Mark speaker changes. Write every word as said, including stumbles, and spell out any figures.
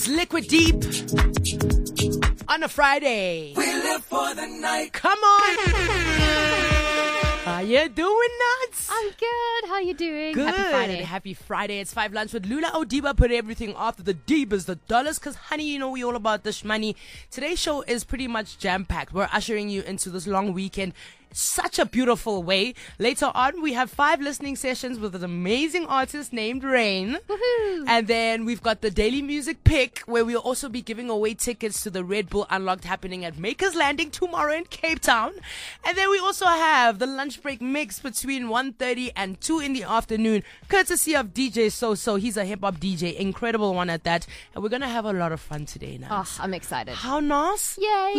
Speaker 1: Liquid Deep on a Friday.
Speaker 2: We live for the night.
Speaker 1: Come on. How you doing, Nuts?
Speaker 3: I'm good. How you doing?
Speaker 1: Good.
Speaker 3: Happy Friday.
Speaker 1: Happy Friday. It's Five Lunch with Lula Odiba. Put everything after the Divas, the dollars, because, honey, you know we all about this money. Today's show is pretty much jam-packed. We're ushering you into this long weekend. Such a beautiful way. Later on, we have five listening sessions with an amazing artist named Rain.
Speaker 3: Woohoo.
Speaker 1: And then we've got the Daily Music Pick, where we'll also be giving away tickets to the Red Bull Unlocked happening at Makers Landing tomorrow in Cape Town. And then we also have the lunch break mix between one thirty and two in the afternoon, courtesy of D J So So. He's a hip-hop D J, incredible one at that. And we're going to have a lot of fun today now.
Speaker 3: Oh, I'm excited.
Speaker 1: How nice?
Speaker 3: Yay.